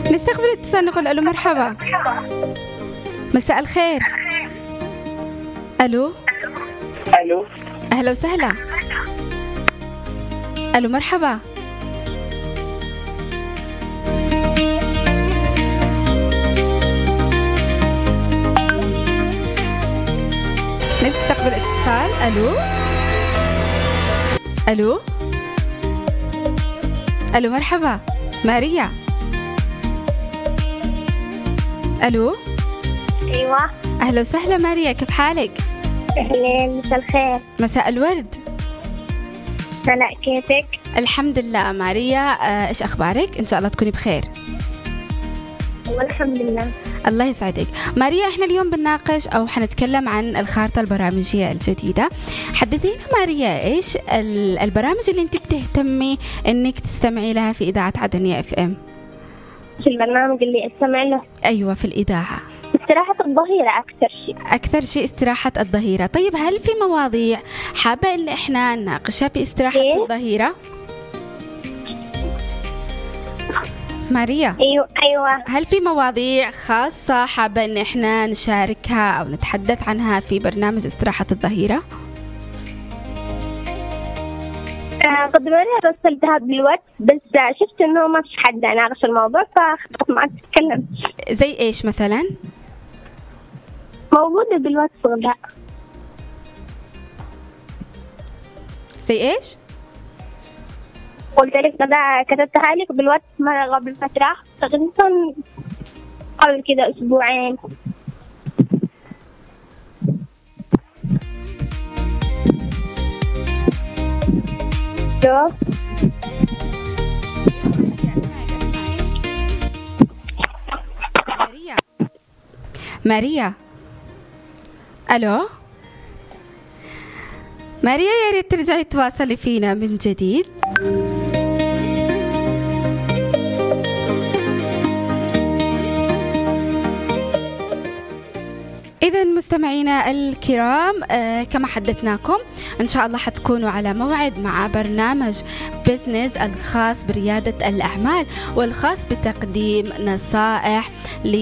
نستقبل اتصال نقول ألو مرحبا. مساء الخير. ألو. ألو. أهلا وسهلا. ألو مرحبا. نستقبل اتصال. ألو. ألو. ألو مرحبا ماريا. ألو. أيوة. أهلا وسهلا ماريا، كيف حالك؟ أهلين، مساء الخير. مساء الورد. سناء كيفك؟ الحمد لله ماريا. إيش أخبارك؟ إن شاء الله تكوني بخير. والحمد لله. الله يسعدك ماريا. إحنا اليوم بنناقش أو حنتكلم عن الخارطة البرامجية الجديدة. حدثينا ماريا، إيش البرامج اللي أنت بتهتمي إنك تستمعي لها في إذاعة عدنية FM؟ في البرنامج اللي أستمع له؟ أيوة في الإذاعة. استراحة الظهيرة أكثر شيء استراحة الظهيرة. طيب هل في مواضيع حابة إن إحنا نناقشها في استراحة الظهيرة؟ ماريا. أيوة. هل في مواضيع خاصة حابة إن إحنا نشاركها أو نتحدث عنها في برنامج استراحة الظهيرة؟ قد مرة رسلتها بالوقت، بس شفت إنه ما في حد يناقش الموضوع فخطأت معك تتكلم. زي إيش مثلا؟ موجودة بالوقت غداء. زي إيش؟ قلت لك غداء كتبتها لك بالوقت مرة قبل فترة، تقريبا قبل كده أسبوعين. ماريا. ألو ماريا، يا ريت ترجعي تواصلي فينا من جديد. إذا مستمعينا الكرام، كما حدثناكم إن شاء الله حتكونوا على موعد مع برنامج بيزنس الخاص بريادة الأعمال والخاص بتقديم نصائح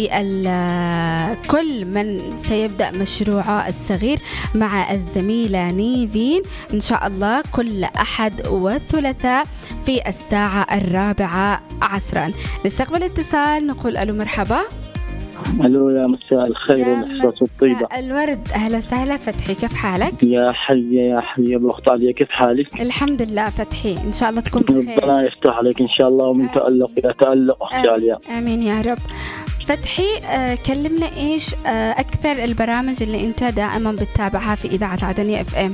لكل من سيبدأ مشروعه الصغير مع الزميلة نيفين إن شاء الله كل أحد والثلاثاء في الساعة 4 عصرا. نستقبل اتصال نقول ألو مرحبا. ألو، يا مساء الخير والإحساس الطيبة. الورد. أهلا وسهلا فتحي، كيف حالك؟ يا حية بالأخت عليا، كيف حالك؟ الحمد لله فتحي، إن شاء الله تكون بخير. ربنا يفتح عليك إن شاء الله، ومن تألق إلى تألق أختي عليا. آمين يا رب. فتحي، كلمنا إيش أكثر البرامج اللي أنت دائما بتتابعها في إذاعة عدنية FM؟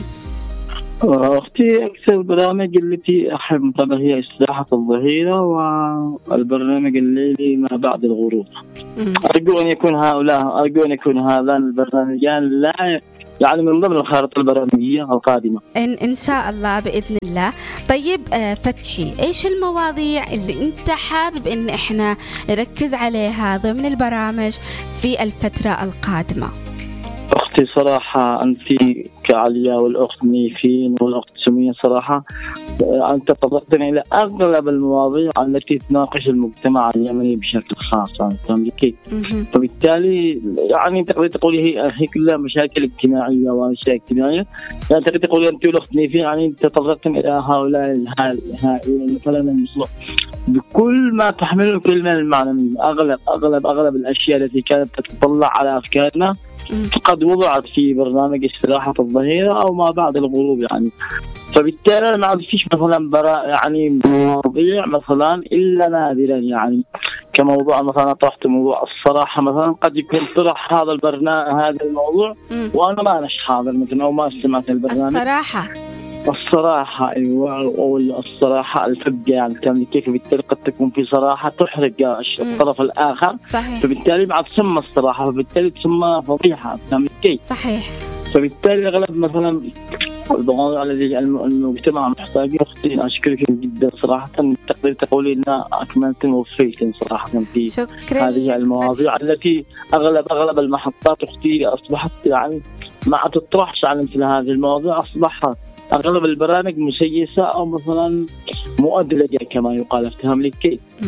أختي أكثر البرامج التي أحب متابعها هي استراحة الظهيرة والبرنامج الليلي ما بعد الغروب. أرجو أن يكون هذان البرنامجان لا يعني من ضمن الخارطة البرامجية القادمة إن شاء الله بإذن الله. طيب فتحي، إيش المواضيع اللي أنت حابب إن إحنا نركز عليها ضمن البرامج في الفترة القادمة؟ أختي صراحة أنت كعليا والأخت نيفين والأخت سمية صراحة أنت تطرقتني إلى أغلب المواضيع التي تناقش المجتمع اليمني بشكل خاص. فبالتالي يعني تقدر تقولي هي كلها مشاكل اجتماعية وأشياء اجتماعية. يعني تقدر تقولي أنت والأخت نيفين يعني تطرقتني إلى هؤلاء مثلا المصلح بكل ما تحمله الكلمة المعنى من أغلب الأشياء التي كانت تتطلع على أفكارنا قد وضعت في برنامج استراحة الظهيرة أو ما بعد الغروب يعني. فبالتالي ما فيش مثلا يعني مواضيع مثلا إلا نادرا يعني كموضوع مثلا طرحت موضوع الصراحة مثلا قد يكون طرح هذا البرنامج هذا الموضوع وأنا ما أنا حاضر مثلا أو ما سمعت البرنامج. الصراحة أيوة، أو الصراحة الفجة يعني كان كيف بالتالي قد تكون في صراحة تحرق الطرف الآخر. صحيح. فبالتالي بعد تسمى الصراحة فبالتالي تسمى فضيحة. صحيح. فبالتالي أغلب مثلا المواضيع التي المجتمع محتاج. أختي أشكرك جدا صراحة، تقدر تقولي إن أكملت ووفيت صراحة في هذه المواضيع التي أغلب المحطات أختي أصبحت يعني ما تطرحش على مثل هذه المواضيع. أصبحت أغلب البرامج مسيسة أو مثلا مؤدلجة كما يقال. افتهم لي كيف؟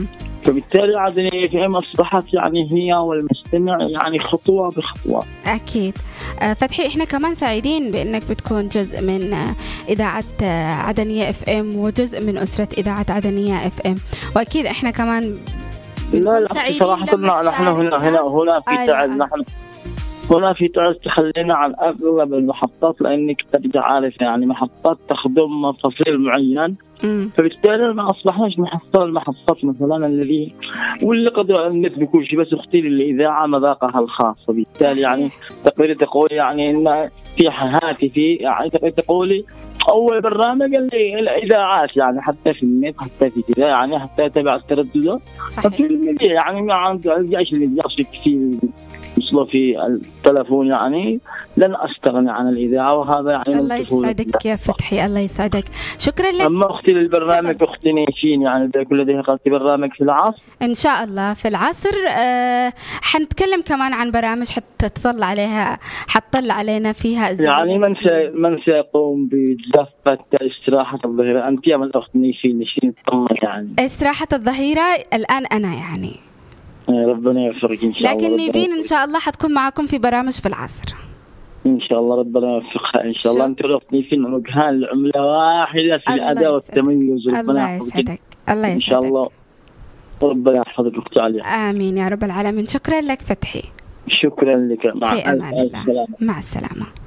فبالتالي عدن FM أصبحت يعني هي والمستمع يعني خطوة بخطوة. أكيد. فتحي، إحنا كمان سعيدين بأنك بتكون جزء من إذاعة عدنية FM وجزء من أسرة إذاعة عدنية FM، وأكيد إحنا كمان لا صراحة نحن هنا في تعب. نحن هنا في تعب تخلينا عن أغلب المحطات، لأنك ترجع عارف يعني محطات تخدم تفصيل معين. فبالتالي ما أصبحناش نحصل المحطات مثلا الذي واللي قدر النت بكل شيء، بس اختي الإذاعة مذاقها الخاص. بالتالي يعني تقدري تقول يعني إن في هاتفي يعني تقدري تقولي أول برنامج الإذاعات يعني حتى في النت حتى في كذا يعني حتى تبع التردد. يعني ما عنديش اللي يعشق في وصلوا في التلفون يعني لن أستغني عن الإذاعة، وهذا يعني الله يسعدك يا فتحي، الله يسعدك، شكرا لك. أما أختي للبرنامج أختي نيشين يعني كل ده قلت برنامج في العصر إن شاء الله في العصر. حنتكلم كمان عن برامج حتى تطلع عليها حتطلع علينا فيها يعني من سيقوم بزفة استراحة الظهيرة. أنت يا من أخت نيشين يعني استراحة الظهيرة الآن أنا يعني ربنا يوفقك إن شاء الله. لكن نيفين إن شاء الله حتكون معكم في برامج في العصر إن شاء الله. ربنا يوفقها إن شاء الله. أنت رفضني في وجهان العملة واحدة في الأداء والتميز. الله يسعدك، الله يسعدك إن شاء الله. ربنا يحفظك أختي عليا. آمين يا رب العالمين. شكرا لك فتحي. شكرا لك. في أمان الله. مع السلامة.